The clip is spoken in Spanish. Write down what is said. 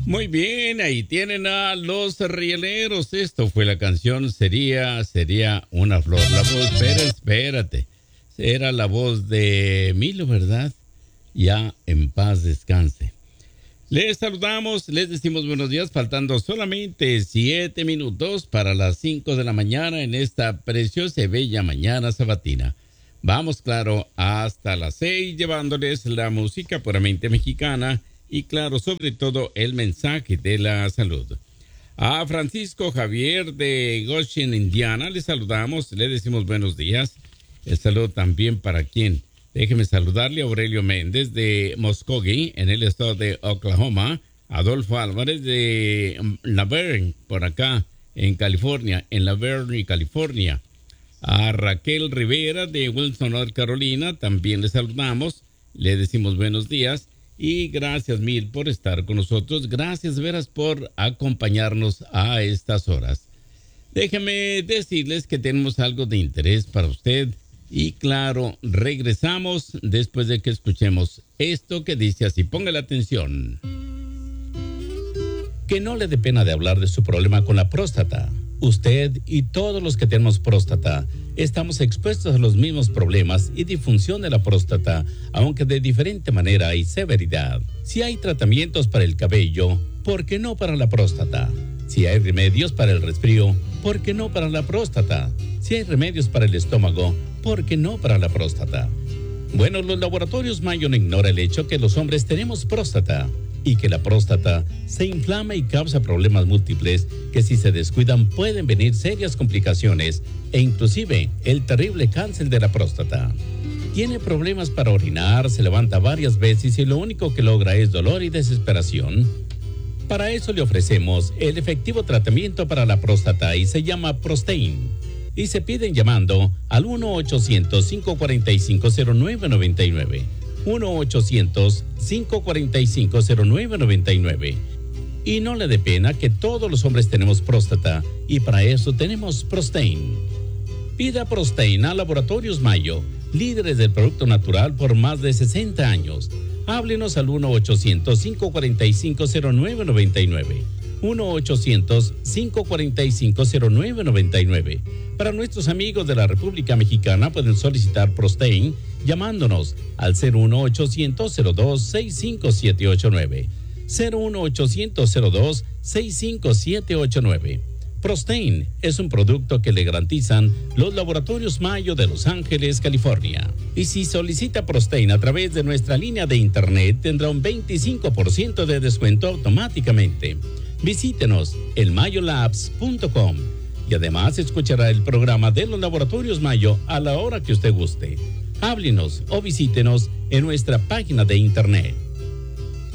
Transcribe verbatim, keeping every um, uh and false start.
Muy bien, ahí tienen a los rieleros. Esto fue la canción Sería, sería una flor. La voz, espera, espérate. Era la voz de Milo, ¿verdad? Ya en paz descanse. Les saludamos, les decimos buenos días, faltando solamente siete minutos para las cinco de la mañana en esta preciosa y bella mañana sabatina. Vamos, claro, hasta las seis, llevándoles la música puramente mexicana y, claro, sobre todo el mensaje de la salud. A Francisco Javier de Goshen, Indiana, le saludamos, le decimos buenos días. El saludo también para quien. Déjeme saludarle a Aurelio Méndez de Muskogee, en el estado de Oklahoma. Adolfo Álvarez de Laverne, por acá, en California, en Laverne, California. A Raquel Rivera de Wilson, North Carolina, también le saludamos. Le decimos buenos días. Y gracias mil por estar con nosotros. Gracias, veras, por acompañarnos a estas horas. Déjenme decirles que tenemos algo de interés para usted. Y claro, regresamos después de que escuchemos esto que dice así. Póngale atención. Que no le dé pena de hablar de su problema con la próstata. Usted y todos los que tenemos próstata estamos expuestos a los mismos problemas y disfunción de la próstata, aunque de diferente manera y severidad. Si hay tratamientos para el cabello, ¿por qué no para la próstata? Si hay remedios para el resfrío, ¿por qué no para la próstata? Si hay remedios para el estómago, ¿por qué no para la próstata? Bueno, los laboratorios Mayo no ignora el hecho que los hombres tenemos próstata y que la próstata se inflama y causa problemas múltiples que, si se descuidan, pueden venir serias complicaciones e inclusive el terrible cáncer de la próstata. Tiene problemas para orinar, se levanta varias veces y lo único que logra es dolor y desesperación. Para eso le ofrecemos el efectivo tratamiento para la próstata y se llama Prostain. Y se piden llamando al uno ochocientos, cinco cuatro cinco, cero nueve nueve nueve. uno ochocientos, cinco cuatro cinco, cero nueve nueve nueve. Y no le dé pena que todos los hombres tenemos próstata y para eso tenemos Prostain. Pida Prostain a Laboratorios Mayo, líderes del producto natural por más de sesenta años. Háblenos al uno ochocientos, cinco cuatro cinco, cero nueve nueve nueve. uno ochocientos, cinco cuatro cinco, cero nueve nueve nueve. Para nuestros amigos de la República Mexicana pueden solicitar Prostain llamándonos al cero uno ochocientos, cero dos, seis cinco siete ocho nueve. cero uno ochocientos, cero dos, seis cinco siete ocho nueve. Prostain es un producto que le garantizan los Laboratorios Mayo de Los Ángeles, California. Y si solicita Prostain a través de nuestra línea de internet, tendrá un veinticinco por ciento de descuento automáticamente. Visítenos en mayo labs punto com y además escuchará el programa de los Laboratorios Mayo a la hora que usted guste. Háblenos o visítenos en nuestra página de internet.